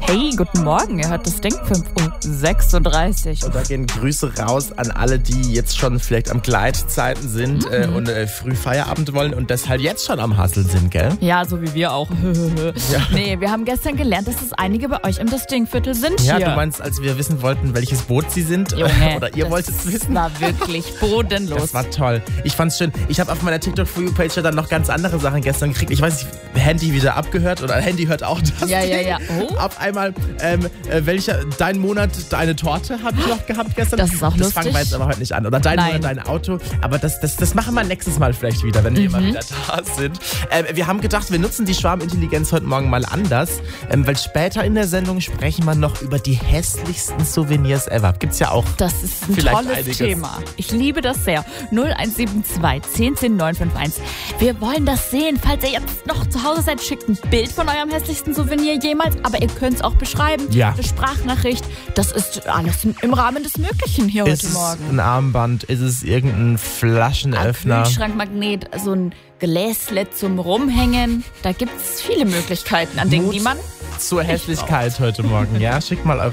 Hey, guten Morgen, ihr hört das Ding 5:36 Uhr. Und da gehen Grüße raus an alle, die jetzt schon vielleicht am Gleitzeiten sind und früh Feierabend wollen und deshalb jetzt schon am Hustle sind, gell? Ja, so wie wir auch. Ja. Nee, wir haben gestern gelernt, dass es einige bei euch im Distingviertel sind Ja, hier. du meinst, als wir wissen wollten, welches Boot sie sind? Junge, oder ihr wolltet es wissen? Das war wirklich bodenlos. Das war toll. Ich fand's schön. Ich habe auf meiner TikTok-For-You-Page dann noch ganz andere Sachen gestern gekriegt. Ich weiß nicht, Handy wieder abgehört oder Handy hört auch das Ja. Oh. Auf einmal, dein Monat, deine Torte habe ich noch gehabt gestern. Das ist auch lustig. Das fangen wir jetzt aber heute nicht an. Oder dein Monat, dein Auto. Aber das machen wir nächstes Mal vielleicht wieder, wenn wir mal wieder da sind. Wir haben gedacht, wir nutzen die Schwarmintelligenz heute Morgen mal anders, weil später in der Sendung sprechen wir noch über die hässlichsten Souvenirs ever. Gibt's ja auch. Das ist ein vielleicht tolles einiges. Thema. Ich liebe das sehr. 0172 10 951. Wir wollen das sehen. Falls ihr jetzt noch zu Hause seid, schickt ein Bild von eurem hässlichsten Souvenir jemals. Aber ihr könnt es auch beschreiben. Ja. Eine Sprachnachricht. Das ist alles im Rahmen des Möglichen hier Ist heute es Morgen. ein Armband? Ist es irgendein Flaschenöffner? Ein Kühlschrankmagnet, so ein Gläsle zum Rumhängen. Da gibt es viele Möglichkeiten an Dingen, Mut die man zur Hässlichkeit heute Morgen. Ja, schickt mal eure